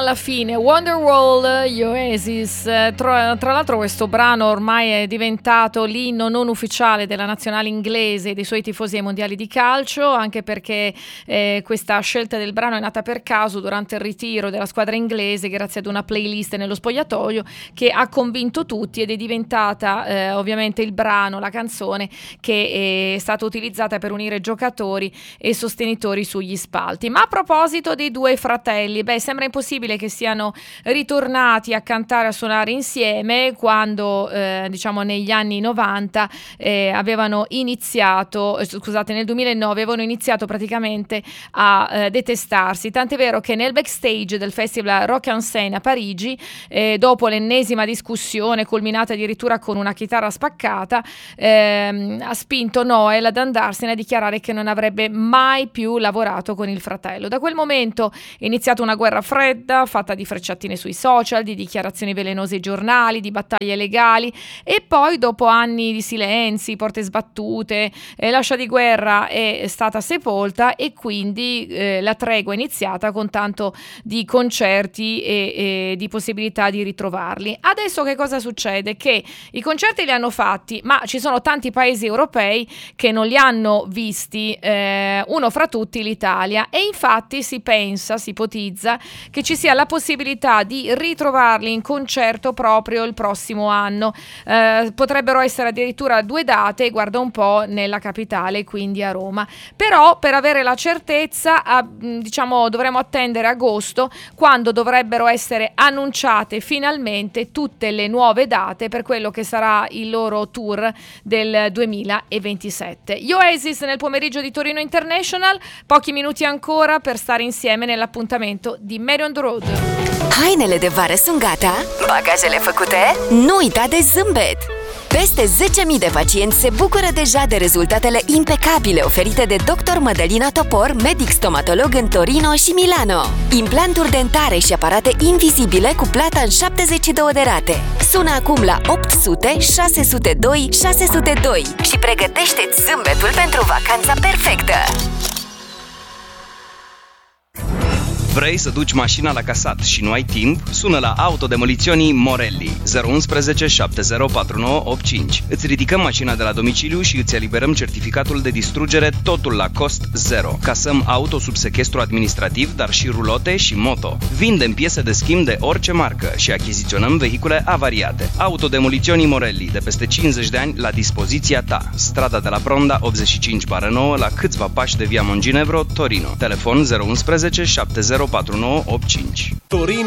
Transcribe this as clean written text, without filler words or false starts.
alla fine. Wonderwall, gli Oasis. Tra l'altro questo brano ormai è diventato l'inno non ufficiale della nazionale inglese e dei suoi tifosi ai mondiali di calcio, anche perché questa scelta del brano è nata per caso durante il ritiro della squadra inglese, grazie ad una playlist nello spogliatoio che ha convinto tutti, ed è diventata ovviamente il brano, la canzone che è stata utilizzata per unire giocatori e sostenitori sugli spalti. Ma a proposito dei due fratelli, sembra impossibile che siano ritornati a cantare, a suonare insieme quando negli anni 90 avevano iniziato, nel 2009 avevano iniziato praticamente a detestarsi, tant'è vero che nel backstage del festival Rock en Seine a Parigi, dopo l'ennesima discussione culminata addirittura con una chitarra spaccata, ha spinto Noel ad andarsene, a dichiarare che non avrebbe mai più lavorato con il fratello. Da quel momento è iniziata una guerra fredda fatta di frecciatine sui social, di dichiarazioni velenose ai giornali, di battaglie legali, e poi dopo anni di silenzi, porte sbattute, l'ascia di guerra è stata sepolta, e quindi la tregua è iniziata con tanto di concerti e di possibilità di ritrovarli. Adesso che cosa succede? Che i concerti li hanno fatti, ma ci sono tanti paesi europei che non li hanno visti, uno fra tutti l'Italia, e infatti si ipotizza che ci sia la possibilità di ritrovarli in concerto proprio il prossimo anno. Potrebbero essere addirittura 2 date, guarda un po', nella capitale, quindi a Roma. Però per avere la certezza dovremo attendere agosto, quando dovrebbero essere annunciate finalmente tutte le nuove date per quello che sarà il loro tour del 2027. Gli Oasis nel pomeriggio di Torino International, pochi minuti ancora per stare insieme nell'appuntamento di Mary on the Road. Hainele de vară sunt gata? Bagajele făcute? Nu uita de zâmbet! Peste 10.000 de pacienți se bucură deja de rezultatele impecabile oferite de Dr. Mădălina Topor, medic stomatolog în Torino și Milano. Implanturi dentare și aparate invizibile cu plata în 72 de rate. Sună acum la 800 602 602 și pregătește-ți zâmbetul pentru vacanța perfectă! Vrei să duci mașina la casat și nu ai timp? Sună la Autodemoliționii Morelli 011 704985. Îți ridicăm mașina de la domiciliu și îți eliberăm certificatul de distrugere, totul la cost zero. Casăm auto sub sechestru administrativ, dar și rulote și moto. Vindem piese de schimb de orice marcă și achiziționăm vehicule avariate. Autodemoliționii Morelli, de peste 50 de ani la dispoziția ta. Strada de la Pronda 85/9, la câțiva pași de via Monginevro, Torino. Telefon 011 704985. Torino